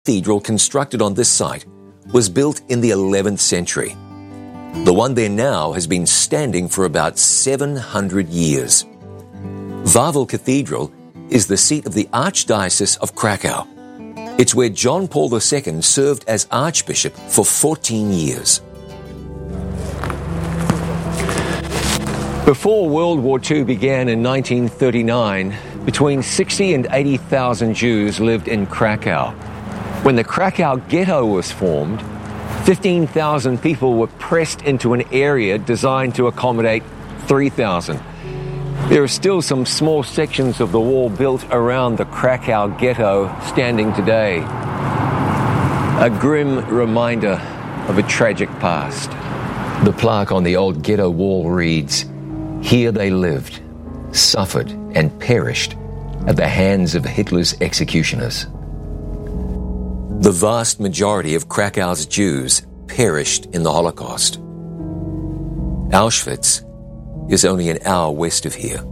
cathedral constructed on this site was built in the 11th century. The one there now has been standing for about 700 years. Wawel Cathedral is the seat of the Archdiocese of Krakow. It's where John Paul II served as Archbishop for 14 years. Before World War II began in 1939, between 60 and 80,000 Jews lived in Krakow. When the Krakow Ghetto was formed, 15,000 people were pressed into an area designed to accommodate 3,000. There are still some small sections of the wall built around the Krakow Ghetto standing today. A grim reminder of a tragic past. The plaque on the old ghetto wall reads, "Here they lived, suffered and perished at the hands of Hitler's executioners." The vast majority of Krakow's Jews perished in the Holocaust. Auschwitz is only an hour west of here.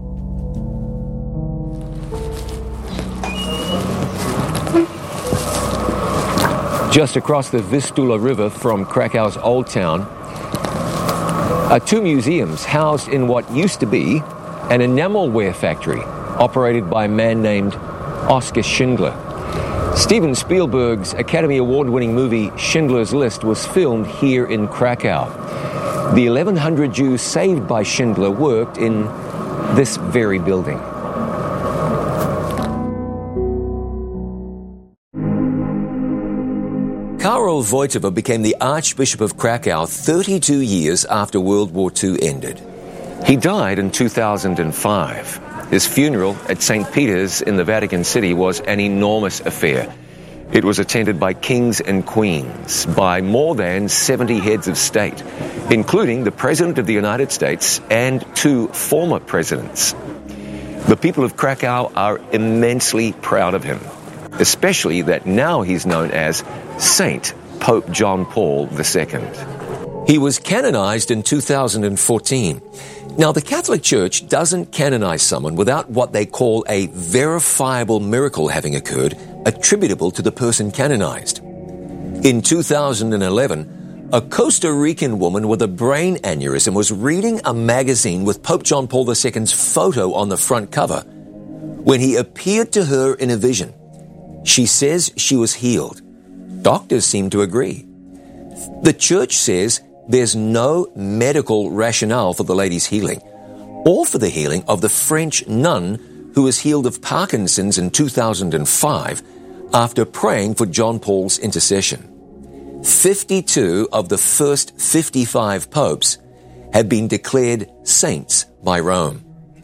Just across the Vistula River from Krakow's Old Town are two museums housed in what used to be an enamelware factory operated by a man named Oskar Schindler. Steven Spielberg's Academy Award-winning movie Schindler's List was filmed here in Krakow. The 1,100 Jews saved by Schindler worked in this very building. Karol Wojtyła became the Archbishop of Krakow 32 years after World War II ended. He died in 2005. His funeral at St. Peter's in the Vatican City was an enormous affair. It was attended by kings and queens, by more than 70 heads of state, including the President of the United States and 2 former presidents. The people of Krakow are immensely proud of him, especially that now he's known as Saint Pope John Paul II. He was canonized in 2014. Now, the Catholic Church doesn't canonize someone without what they call a verifiable miracle having occurred attributable to the person canonized. In 2011, a Costa Rican woman with a brain aneurysm was reading a magazine with Pope John Paul II's photo on the front cover when he appeared to her in a vision. She says she was healed. Doctors seem to agree. The Church says there's no medical rationale for the lady's healing, or for the healing of the French nun who was healed of Parkinson's in 2005 after praying for John Paul's intercession. 52 of the first 55 popes have been declared saints by Rome.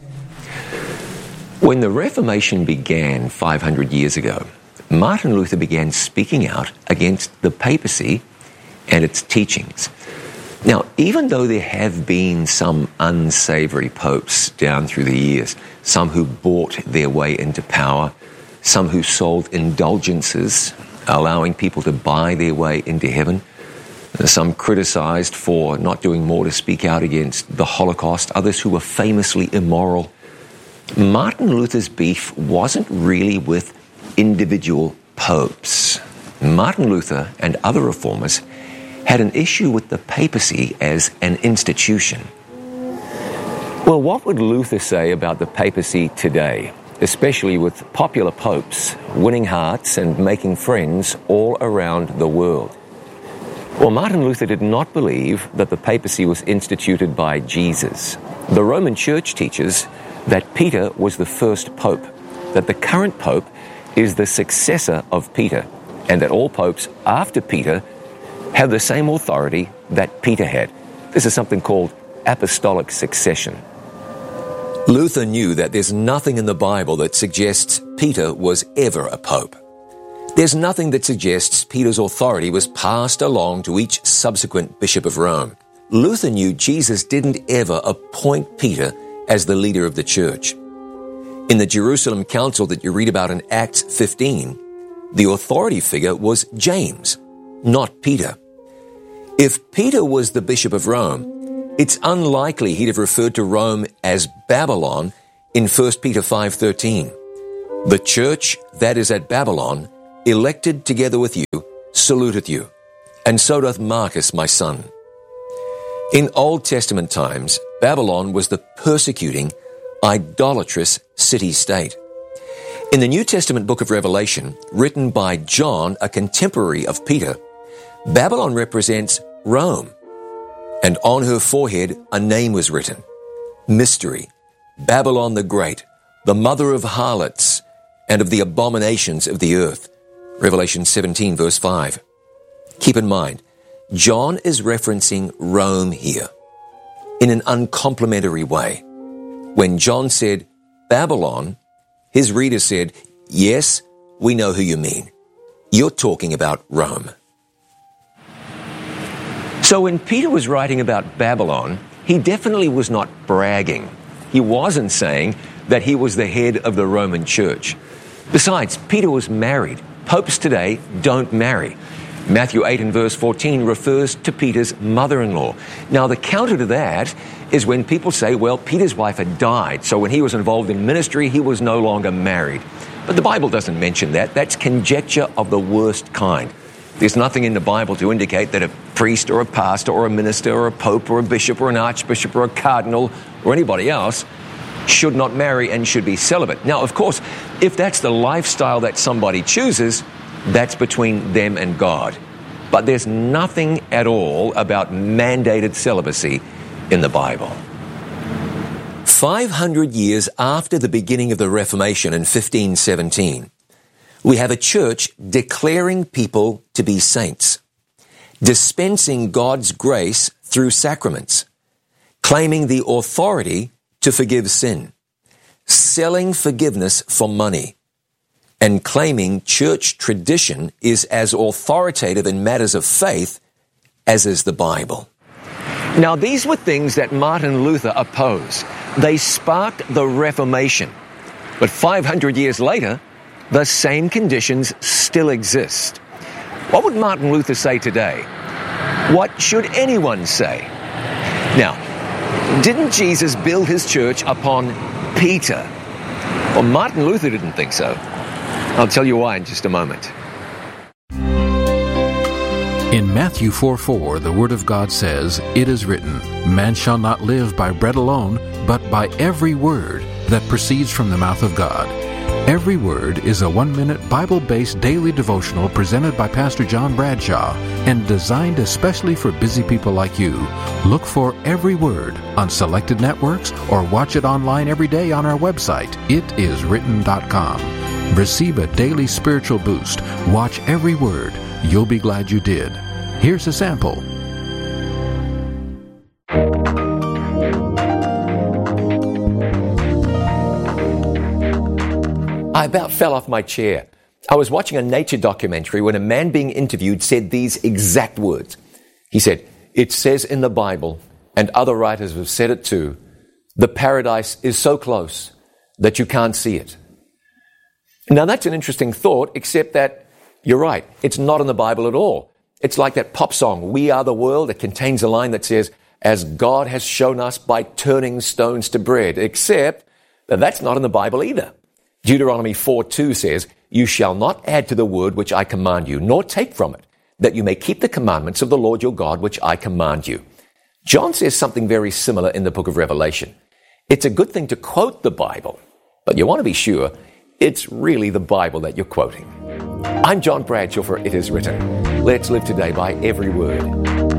When the Reformation began 500 years ago, Martin Luther began speaking out against the papacy and its teachings. Now, even though there have been some unsavory popes down through the years, some who bought their way into power, some who sold indulgences, allowing people to buy their way into heaven, some criticized for not doing more to speak out against the Holocaust, others who were famously immoral, Martin Luther's beef wasn't really with individual popes. Martin Luther and other reformers had an issue with the papacy as an institution. Well, what would Luther say about the papacy today, especially with popular popes winning hearts and making friends all around the world? Well, Martin Luther did not believe that the papacy was instituted by Jesus. The Roman Church teaches that Peter was the first pope, that the current pope is the successor of Peter, and that all popes after Peter have the same authority that Peter had. This is something called apostolic succession. Luther knew that there's nothing in the Bible that suggests Peter was ever a pope. There's nothing that suggests Peter's authority was passed along to each subsequent bishop of Rome. Luther knew Jesus didn't ever appoint Peter as the leader of the church. In the Jerusalem Council that you read about in Acts 15, the authority figure was James, not Peter. If Peter was the bishop of Rome, it's unlikely he'd have referred to Rome as Babylon in 1 Peter 5:13. The church that is at Babylon elected together with you, saluteth you, and so doth Marcus my son. In Old Testament times, Babylon was the persecuting, idolatrous city-state. In the New Testament book of Revelation, written by John, a contemporary of Peter, Babylon represents Rome, and on her forehead a name was written, Mystery, Babylon the Great, the mother of harlots and of the abominations of the earth. Revelation 17 verse 5. Keep in mind, John is referencing Rome here in an uncomplimentary way. When John said Babylon, his readers said, yes, we know who you mean. You're talking about Rome. So when Peter was writing about Babylon, he definitely was not bragging. He wasn't saying that he was the head of the Roman Church. Besides, Peter was married. Popes today don't marry. Matthew 8 and verse 14 refers to Peter's mother-in-law. Now, the counter to that is when people say, well, Peter's wife had died, so when he was involved in ministry, he was no longer married. But the Bible doesn't mention that. That's conjecture of the worst kind. There's nothing in the Bible to indicate that a priest or a pastor or a minister or a pope or a bishop or an archbishop or a cardinal or anybody else should not marry and should be celibate. Now, of course, if that's the lifestyle that somebody chooses, that's between them and God. But there's nothing at all about mandated celibacy in the Bible. 500 years after the beginning of the Reformation in 1517, we have a church declaring people to be saints, dispensing God's grace through sacraments, claiming the authority to forgive sin, selling forgiveness for money, and claiming church tradition is as authoritative in matters of faith as is the Bible. Now, these were things that Martin Luther opposed. They sparked the Reformation. But 500 years later, the same conditions still exist. What would Martin Luther say today? What should anyone say? Now, didn't Jesus build his church upon Peter? Well, Martin Luther didn't think so. I'll tell you why in just a moment. In Matthew 4:4, the Word of God says, "It is written, man shall not live by bread alone, but by every word that proceeds from the mouth of God." Every Word is a 1-minute Bible-based daily devotional presented by Pastor John Bradshaw and designed especially for busy people like you. Look for Every Word on selected networks or watch it online every day on our website, itiswritten.com. Receive a daily spiritual boost. Watch Every Word. You'll be glad you did. Here's a sample. I about fell off my chair. I was watching a nature documentary when a man being interviewed said these exact words. He said, "It says in the Bible, and other writers have said it too, the paradise is so close that you can't see it." Now that's an interesting thought, except that you're right. It's not in the Bible at all. It's like that pop song, "We Are the World." It contains a line that says, "As God has shown us by turning stones to bread," except that that's not in the Bible either. Deuteronomy 4:2 says, "You shall not add to the word which I command you, nor take from it, that you may keep the commandments of the Lord your God which I command you." John says something very similar in the book of Revelation. It's a good thing to quote the Bible, but you want to be sure it's really the Bible that you're quoting. I'm John Bradshaw for It Is Written. Let's live today by every word.